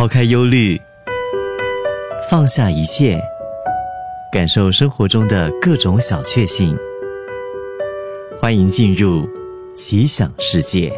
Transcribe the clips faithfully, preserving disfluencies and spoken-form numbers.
抛开忧虑，放下一切，感受生活中的各种小确幸。欢迎进入奇想世界。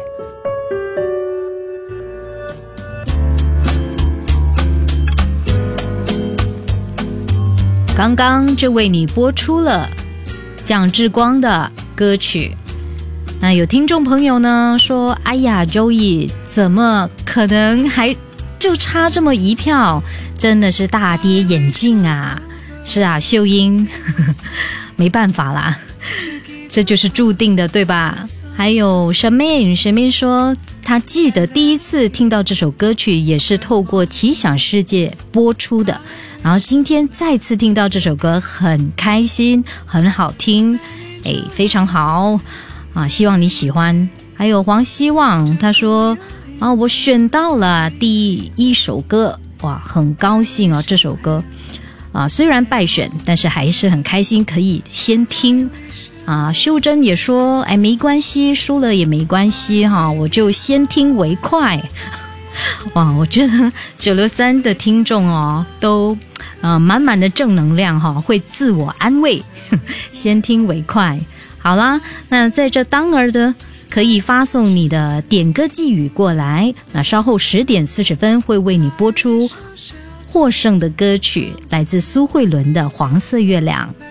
刚刚就为你播出了蒋志光的歌曲。那有听众朋友呢说，哎呀 Joey 怎么可能还就差这么一票，真的是大跌眼镜啊。是啊，秀英没办法啦，这就是注定的，对吧？还有神妹神妹说，她记得第一次听到这首歌曲也是透过奇想世界播出的，然后今天再次听到这首歌，很开心，很好听，哎，非常好啊！希望你喜欢。还有黄希望，他说啊，我选到了第一首歌，哇，很高兴哦，这首歌啊，虽然败选，但是还是很开心，可以先听啊。秀珍也说，哎，没关系，输了也没关系哈，我就先听为快。哇，我觉得九六三的听众哦，都呃满满的正能量哈、哦，会自我安慰，先听为快。好啦，那在这当儿的可以发送你的点歌寄语过来，那稍后十点四十分会为你播出获胜的歌曲，来自苏慧伦的《黄色月亮》。